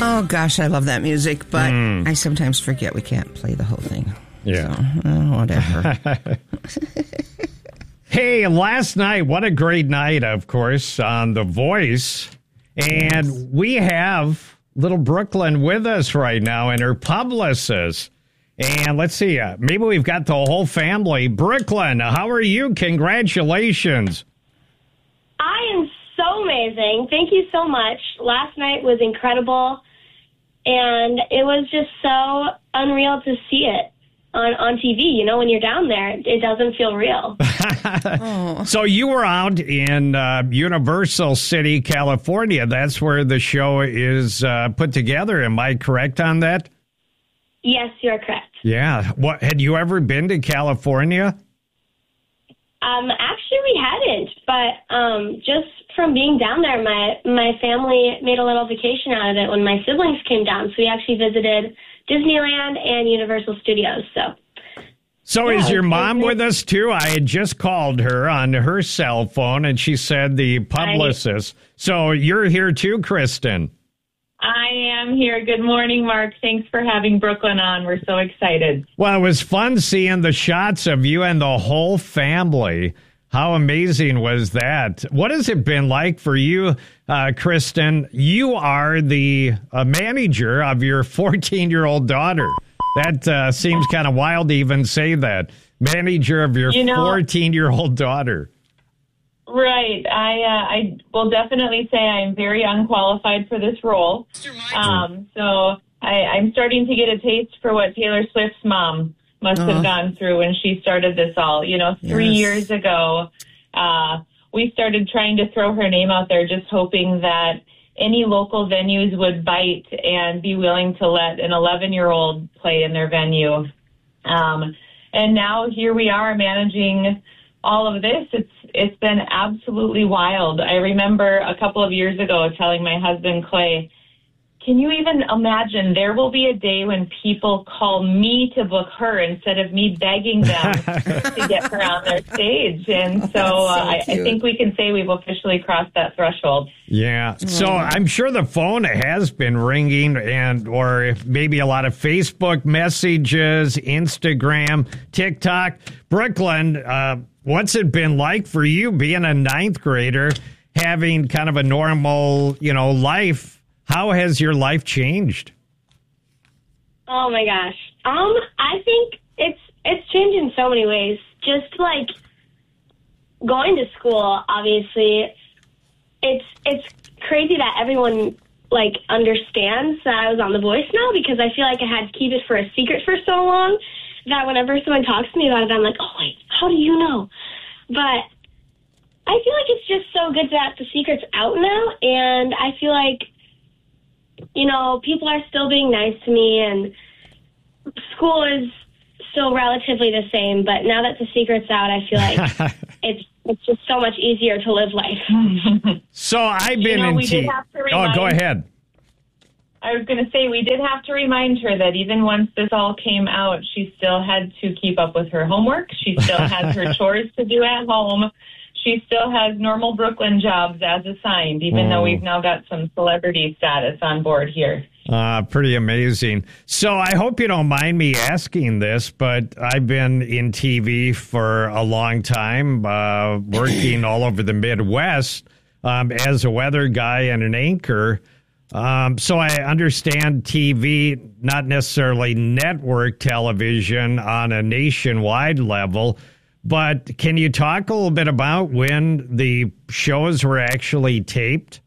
Oh, gosh, I love that music, but I sometimes forget we can't play the whole thing. Yeah. So, whatever. Hey, last night, what a great night, of course, on The Voice. And we have little Brooklyn with us right now and her publicist. And let's see, maybe we've got the whole family. Brooklyn, how are you? Congratulations. I am so amazing. Thank you so much. Last night was incredible, and it was just so unreal to see it on TV. You know, when you're down there, it doesn't feel real. So you were out in Universal City, California. That's where the show is put together. Am I correct on that? Yes, you're correct. Yeah. What, had you ever been to California? Actually, we hadn't, but just from being down there, my family made a little vacation out of it when my siblings came down. So we actually visited Disneyland and Universal Studios. So is your mom with us too? I had just called her on her cell phone, and she said the publicist. So you're here too, Kristen. I am here. Good morning, Mark. Thanks for having Brooklyn on. We're so excited. Well, it was fun seeing the shots of you and the whole family. How amazing was that? What has it been like for you, Kristen? You are the manager of your 14-year-old daughter. That seems kind of wild to even say that. Manager of your 14-year-old daughter. Right. I will definitely say I'm very unqualified for this role. So I'm starting to get a taste for what Taylor Swift's mom must have gone through when she started this all. 3 years ago, we started trying to throw her name out there, just hoping that any local venues would bite and be willing to let an 11-year-old play in their venue. And now here we are managing all of this. It's been absolutely wild. I remember a couple of years ago telling my husband, Clay, can you even imagine there will be a day when people call me to book her instead of me begging them to get her on their stage? And so, I think we can say we've officially crossed that threshold. Yeah. So I'm sure the phone has been ringing or maybe a lot of Facebook messages, Instagram, TikTok. Brooklyn, what's it been like for you being a ninth grader, having kind of a normal, life? How has your life changed? Oh my gosh. I think it's changed in so many ways. Just like going to school, obviously, it's crazy that everyone understands that I was on The Voice now, because I feel like I had to keep it for a secret for so long that whenever someone talks to me about it, I'm like, oh wait, how do you know? But I feel like it's just so good that the secret's out now, and I feel like people are still being nice to me, and school is still relatively the same. But now that the secret's out, I feel like it's just so much easier to live life. So I've been in Oh, go ahead. I was going to say, we did have to remind her that even once this all came out, she still had to keep up with her homework. She still has her chores to do at home. She still has normal Brooklyn jobs as assigned, even though we've now got some celebrity status on board here. Pretty amazing. So I hope you don't mind me asking this, but I've been in TV for a long time, working all over the Midwest as a weather guy and an anchor. So I understand TV, not necessarily network television on a nationwide level. But can you talk a little bit about when the shows were actually taped?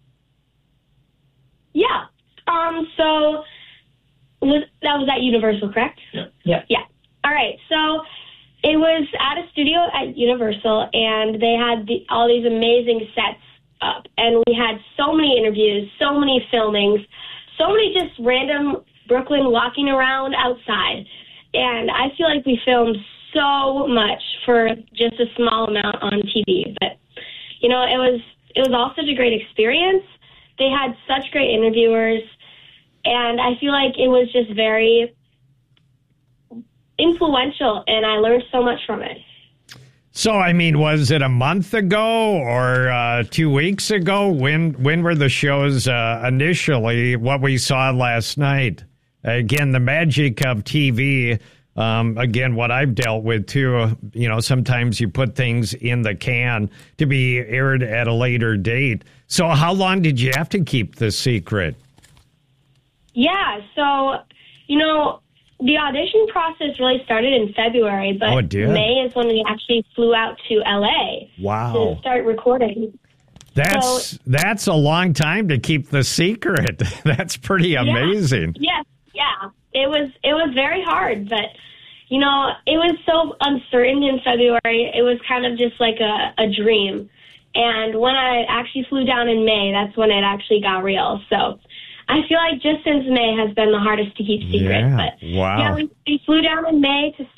Yeah. So that was at Universal, correct? Yeah. Yeah. All right. So it was at a studio at Universal, and they had all these amazing sets up. And we had so many interviews, so many filmings, so many just random Brooklyn walking around outside. And I feel like we filmed so much for just a small amount on TV. But, it was all such a great experience. They had such great interviewers, and I feel like it was just very influential, and I learned so much from it. So, I mean, was it a month ago or 2 weeks ago? When were the shows initially, what we saw last night? Again, the magic of TV, again, what I've dealt with too, sometimes you put things in the can to be aired at a later date. So how long did you have to keep this secret? Yeah, so, the audition process really started in February, but May is when we actually flew out to L.A. Wow. to start recording. That's a long time to keep the secret. That's pretty amazing. Yeah. It was very hard, but, it was so uncertain in February. It was kind of just like a dream. And when I actually flew down in May, that's when it actually got real. So I feel like just since May has been the hardest to keep secret. Yeah. But wow. Yeah, we flew down in May to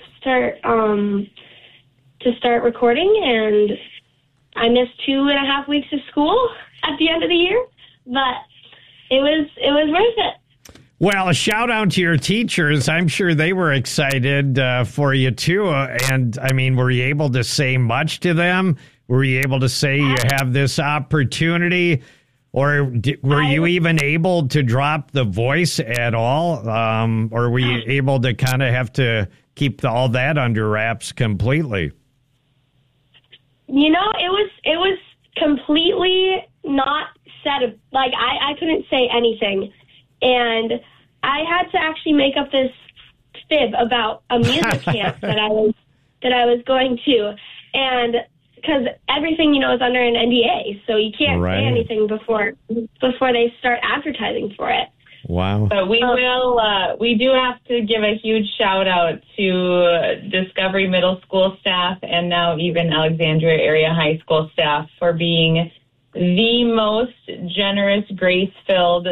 start recording, and I missed 2.5 weeks of school at the end of the year, but it was worth it. Well, a shout out to your teachers. I'm sure they were excited for you too. And I mean, were you able to say much to them? Were you able to say you have this opportunity? Or were you even able to drop the voice at all? Or were you able to kind of have to keep all that under wraps completely? It was completely not said. Like, I couldn't say anything. And I had to actually make up this fib about a music camp that I was going to. And because everything, is under an NDA, so you can't say anything before they start advertising for it. Wow. But we do have to give a huge shout out to Discovery Middle School staff and now even Alexandria Area High School staff for being the most generous, grace-filled.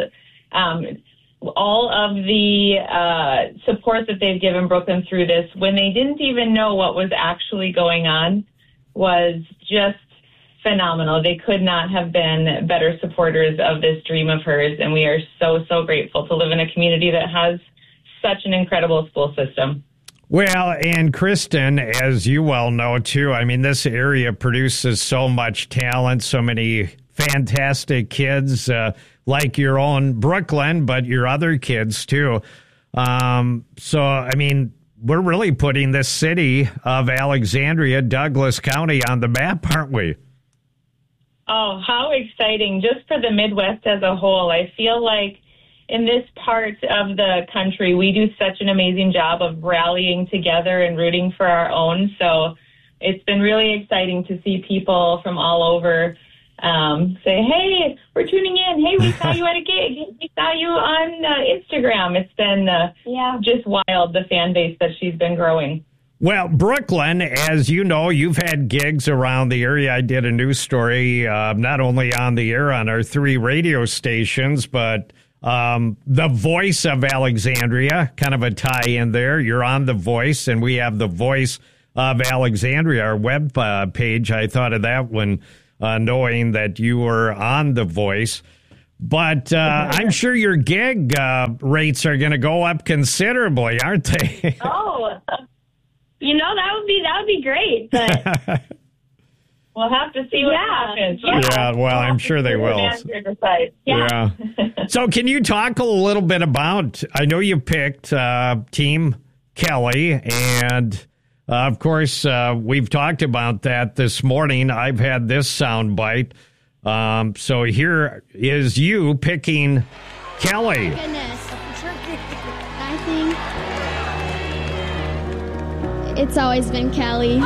All of the support that they've given Brooklyn through this, when they didn't even know what was actually going on, was just phenomenal. They could not have been better supporters of this dream of hers, and we are so, so grateful to live in a community that has such an incredible school system. Well, and Kristen, as you well know, too, I mean, this area produces so much talent, so many fantastic kids, like your own Brooklyn, but your other kids, too. So, I mean, we're really putting this city of Alexandria, Douglas County on the map, aren't we? Oh, how exciting. Just for the Midwest as a whole. I feel like in this part of the country, we do such an amazing job of rallying together and rooting for our own. So it's been really exciting to see people from all over say, hey, we're tuning in. Hey, we saw you at a gig. We saw you on Instagram. It's been just wild, the fan base that she's been growing. Well, Brooklyn, as you know, you've had gigs around the area. I did a news story, not only on the air on our 3 radio stations, but The Voice of Alexandria, kind of a tie-in there. You're on The Voice, and we have The Voice of Alexandria, our web page. I thought of that when knowing that you were on The Voice. But I'm sure your gig rates are going to go up considerably, aren't they? Oh, that would be great, but we'll have to see what happens. Yeah, well, I'm sure they will. Yeah. So can you talk a little bit about, I know you picked Team Kelly, and of course, we've talked about that this morning. I've had this soundbite. So here is you picking Kelly. Goodness. I think it's always been Kelly.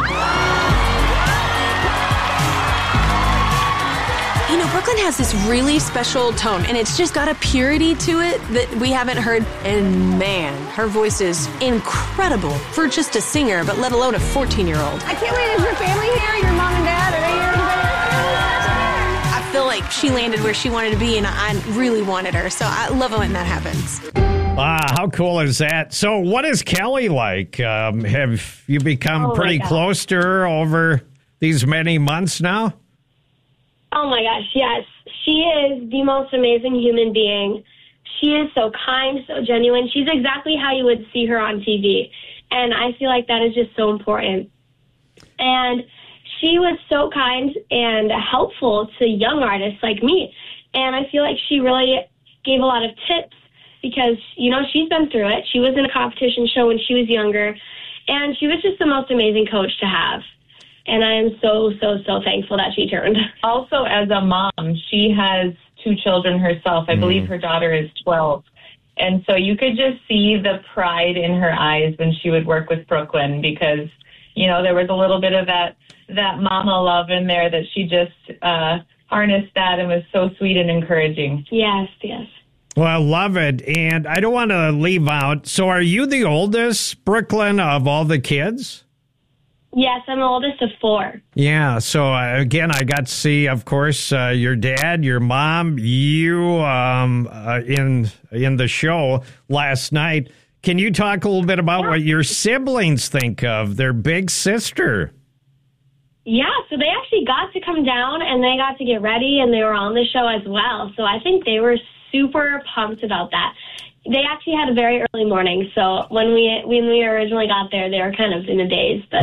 Brooklyn has this really special tone, and it's just got a purity to it that we haven't heard. And man, her voice is incredible for just a singer, but let alone a 14-year-old. I can't wait. Is your family here? Your mom and dad? Are they here? I feel like she landed where she wanted to be, and I really wanted her. So I love it when that happens. How cool is that? So what is Kelly like? Have you become pretty close to her over these many months now? Oh, my gosh, yes. She is the most amazing human being. She is so kind, so genuine. She's exactly how you would see her on TV. And I feel like that is just so important. And she was so kind and helpful to young artists like me. And I feel like she really gave a lot of tips because, she's been through it. She was in a competition show when she was younger. And she was just the most amazing coach to have. And I am so, so, so thankful that she turned. Also, as a mom, she has 2 children herself. I believe her daughter is 12. And so you could just see the pride in her eyes when she would work with Brooklyn because, there was a little bit of that mama love in there that she just harnessed that and was so sweet and encouraging. Yes, yes. Well, I love it. And I don't want to leave out. So are you the oldest, Brooklyn, of all the kids? Yes, I'm the oldest of 4. Yeah. So again, I got to see, of course, your dad, your mom, you in the show last night. Can you talk a little bit about what your siblings think of their big sister? Yeah, so they actually got to come down and they got to get ready and they were on the show as well. So I think they were super pumped about that. They actually had a very early morning, so when we originally got there, they were kind of in a daze. But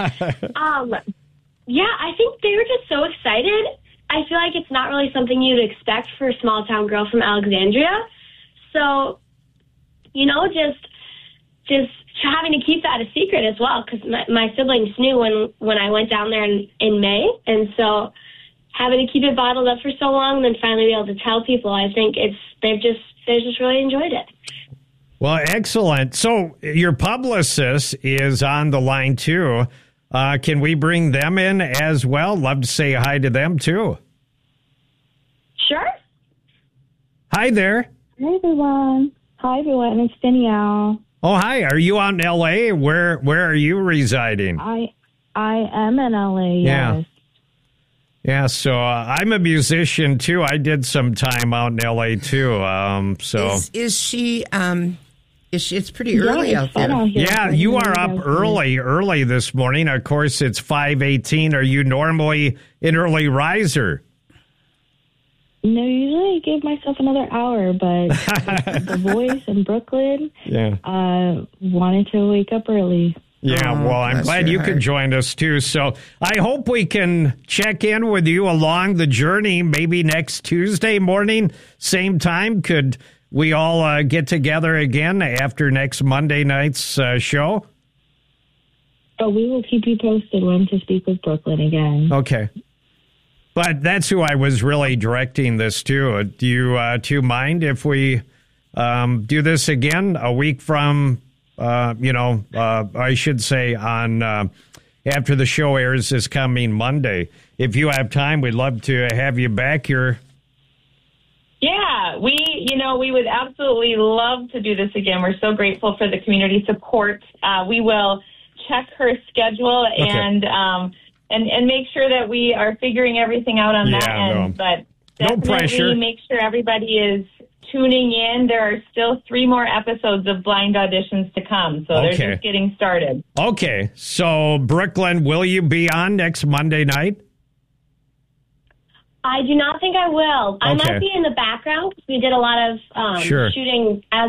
yeah, I think they were just so excited. I feel like it's not really something you'd expect for a small town girl from Alexandria. So, just having to keep that a secret as well, because my siblings knew when I went down there in May, and so having to keep it bottled up for so long and then finally be able to tell people, I think they've just really enjoyed it. Well, excellent. So your publicist is on the line too. Can we bring them in as well? Love to say hi to them too. Sure. Hi there. Hi everyone. It's Danielle. Oh, hi. Are you out in L.A.? Where are you residing? I am in L.A., yes. Yeah, so I'm a musician, too. I did some time out in L.A., too. Is she, it's pretty early out there. Yeah, you are up early this morning. Of course, it's 5:18. Are you normally an early riser? No, usually I give myself another hour, but the voice in Brooklyn wanted to wake up early. Yeah, well, I'm glad you could join us, too. So I hope we can check in with you along the journey, maybe next Tuesday morning, same time. Could we all get together again after next Monday night's show? Oh, we will keep you posted when to speak with Brooklyn again. Okay. But that's who I was really directing this to. Do you mind if we do this again a week from, I should say on after the show airs this coming Monday? If you have time, we'd love to have you back here. Yeah, we would absolutely love to do this again. We're so grateful for the community support. We will check her schedule and make sure that we are figuring everything out on that end. But definitely no pressure. Make sure everybody is tuning in. There are still 3 more episodes of blind auditions to come, so they're just getting started. Okay, so Brooklyn, will you be on next Monday night? I do not think I will. I might be in the background. We did a lot of shooting as